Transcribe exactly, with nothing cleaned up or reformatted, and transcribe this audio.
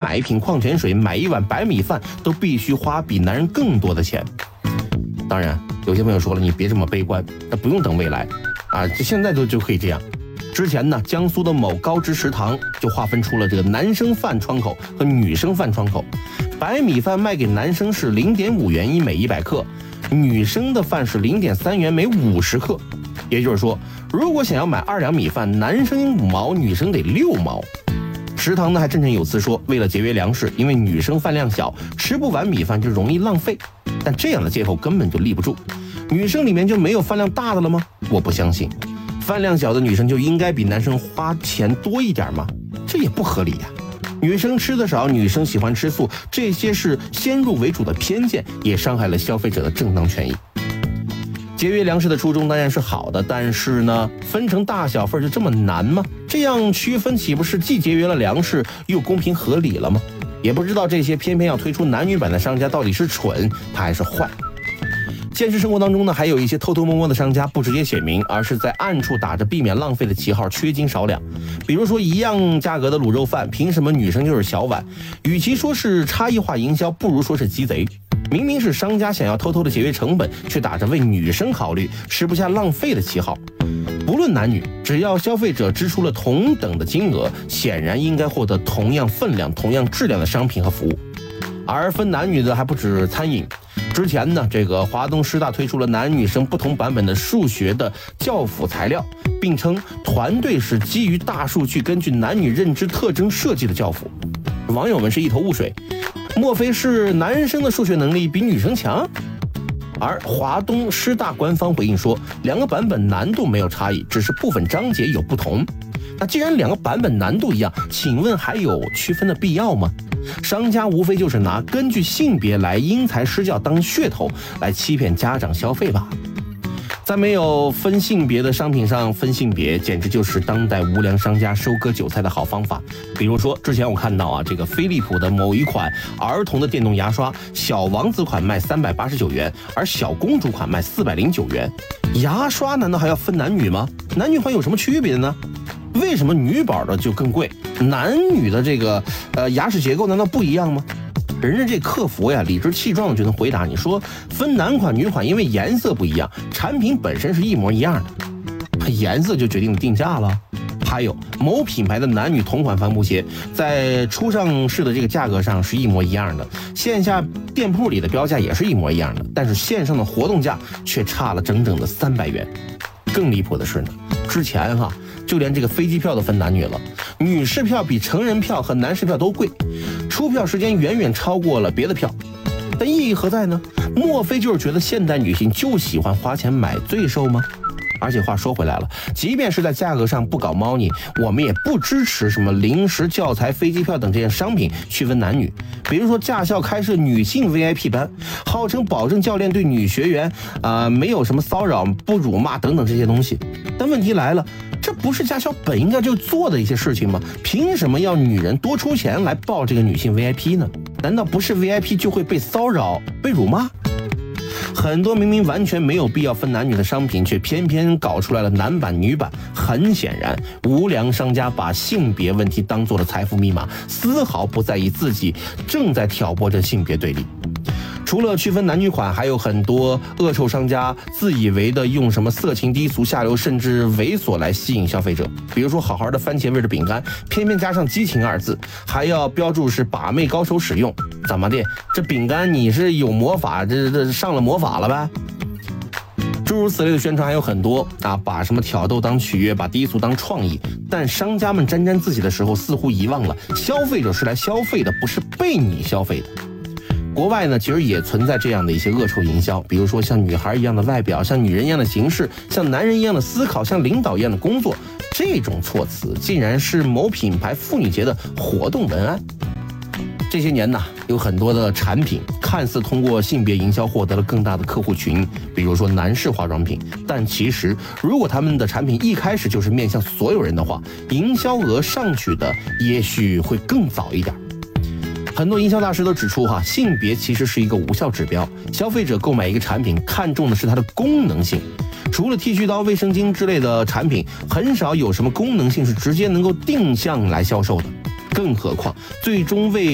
买一瓶矿泉水、买一碗白米饭都必须花比男人更多的钱。当然，有些朋友说了，你别这么悲观，那不用等未来啊，这现在就就可以这样。之前呢，江苏的某高职食堂就划分出了这个男生饭窗口和女生饭窗口，白米饭卖给男生是 零点五元一每一百克，女生的饭是 零点三元每五十克。也就是说，如果想要买二两米饭，男生五毛，女生得六毛。食堂呢还振振有词说，为了节约粮食，因为女生饭量小，吃不完米饭就容易浪费。但这样的借口根本就立不住。女生里面就没有饭量大的了吗？我不相信。饭量小的女生就应该比男生花钱多一点吗？这也不合理呀。女生吃的少，女生喜欢吃素，这些是先入为主的偏见，也伤害了消费者的正当权益。节约粮食的初衷当然是好的，但是呢，分成大小份就这么难吗？这样区分岂不是既节约了粮食，又公平合理了吗？也不知道这些偏偏要推出男女版的商家到底是蠢，他还是坏。现实生活当中呢，还有一些偷偷摸摸的商家不直接写明，而是在暗处打着避免浪费的旗号，缺斤少两。比如说一样价格的卤肉饭，凭什么女生就是小碗？与其说是差异化营销，不如说是鸡贼。明明是商家想要偷偷的节约成本，却打着为女生考虑、吃不下浪费的旗号。不论男女，只要消费者支出了同等的金额，显然应该获得同样分量、同样质量的商品和服务。而分男女的还不止餐饮。之前呢，这个华东师大推出了男女生不同版本的数学的教辅材料，并称团队是基于大数据根据男女认知特征设计的教辅。网友们是一头雾水，莫非是男生的数学能力比女生强？而华东师大官方回应说，两个版本难度没有差异，只是部分章节有不同。那既然两个版本难度一样，请问还有区分的必要吗？商家无非就是拿根据性别来因材施教当噱头，来欺骗家长消费吧。在没有分性别的商品上分性别，简直就是当代无良商家收割韭菜的好方法。比如说，之前我看到啊，这个飞利浦的某一款儿童的电动牙刷，小王子款卖三百八十九元，而小公主款卖四百零九元。牙刷难道还要分男女吗？男女款有什么区别呢？为什么女宝的就更贵？男女的这个呃牙齿结构难道不一样吗？人家这客服呀，理直气壮的就能回答你说，分男款女款，因为颜色不一样，产品本身是一模一样的，颜色就决定了定价了。还有某品牌的男女同款帆布鞋，在初上市的这个价格上是一模一样的，线下店铺里的标价也是一模一样的，但是线上的活动价却差了整整的三百元。更离谱的是呢，之前哈、啊，就连这个飞机票都分男女了，女士票比成人票和男士票都贵，出票时间远远超过了别的票。但意义何在呢？莫非就是觉得现代女性就喜欢花钱买罪受吗？而且话说回来了，即便是在价格上不搞猫腻，我们也不支持什么零食、教材、飞机票等这些商品区分男女。比如说驾校开设女性 V I P 班，号称保证教练对女学员啊、呃、没有什么骚扰、不辱骂等等这些东西。但问题来了，这不是驾校本应该就做的一些事情吗？凭什么要女人多出钱来报这个女性 V I P 呢？难道不是 V I P 就会被骚扰、被辱骂？很多明明完全没有必要分男女的商品，却偏偏搞出来了男版女版。很显然，无良商家把性别问题当做了财富密码，丝毫不在意自己正在挑拨着性别对立。除了区分男女款，还有很多恶臭商家自以为的用什么色情低俗下流甚至猥琐来吸引消费者。比如说好好的番茄味的饼干，偏偏加上激情二字，还要标注是把妹高手使用。怎么的，这饼干你是有魔法，这这上了魔法了呗？诸如此类的宣传还有很多啊，把什么挑逗当取悦，把低俗当创意。但商家们沾沾自喜的时候，似乎遗忘了消费者是来消费的，不是被你消费的。国外呢，其实也存在这样的一些恶臭营销，比如说像女孩一样的外表，像女人一样的形式，像男人一样的思考，像领导一样的工作，这种措辞竟然是某品牌妇女节的活动文案。这些年呢，有很多的产品看似通过性别营销获得了更大的客户群，比如说男士化妆品，但其实如果他们的产品一开始就是面向所有人的话，营销额上去的也许会更早一点。很多营销大师都指出哈，性别其实是一个无效指标，消费者购买一个产品看重的是它的功能性。除了剃须刀、卫生巾之类的产品，很少有什么功能性是直接能够定向来销售的，更何况最终为